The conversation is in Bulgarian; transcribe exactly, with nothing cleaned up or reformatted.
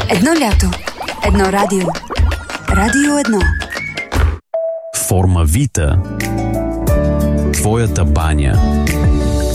Едно лято. Едно радио. Радио едно. Форма Вита. Твоята баня.